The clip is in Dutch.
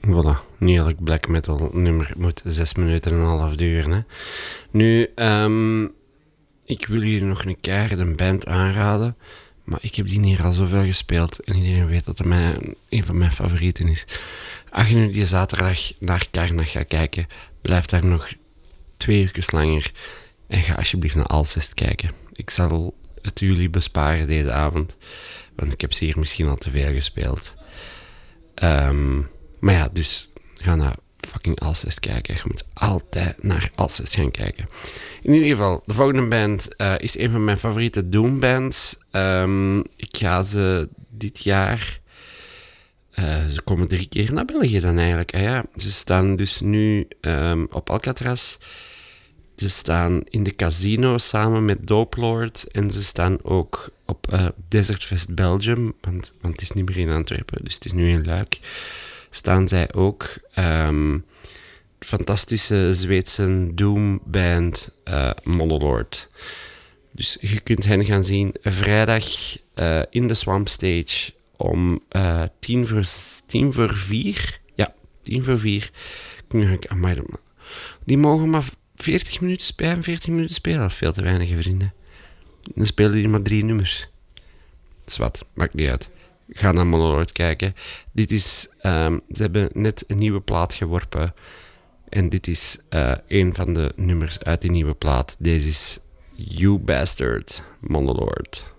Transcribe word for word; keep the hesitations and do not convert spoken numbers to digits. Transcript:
Voilà, niet elk black metal nummer moet zes minuten en een half duren. Hè. Nu, um, ik wil jullie nog een keer een band aanraden, maar ik heb die hier al zoveel gespeeld en iedereen weet dat het mijn, een van mijn favorieten is. Als je nu die zaterdag naar Karnach gaat kijken, blijf daar nog twee uur langer en ga alsjeblieft naar Alcest kijken. Ik zal het jullie besparen deze avond, want ik heb ze hier misschien al te veel gespeeld. Um, maar ja, dus ga naar fucking Alcest kijken. Je moet altijd naar Alcest gaan kijken. In ieder geval, de volgende band uh, is een van mijn favoriete doombands. Um, ik ga ze dit jaar... Uh, ze komen drie keer naar België dan eigenlijk. Ah ja, ze staan dus nu um, op Alcatraz. Ze staan in de casino samen met Dope Lord. En ze staan ook op uh, Desert Fest Belgium. Want, want het is niet meer in Antwerpen, dus het is nu in Luik. Staan zij ook. Um, fantastische Zweedse doomband uh, Monolord. Dus je kunt hen gaan zien vrijdag uh, in de Swamp Stage om uh, tien, voor, tien voor vier. Ja, tien voor vier. Die mogen maar veertig minuten spelen, veertig minuten spelen. Dat is veel te weinig, vrienden. Dan spelen die maar drie nummers. Dat is wat, maakt niet uit. Ga naar Monolord kijken. Dit is, um, ze hebben net een nieuwe plaat geworpen. En dit is uh, een van de nummers uit die nieuwe plaat. Deze is You Bastard, Monolord.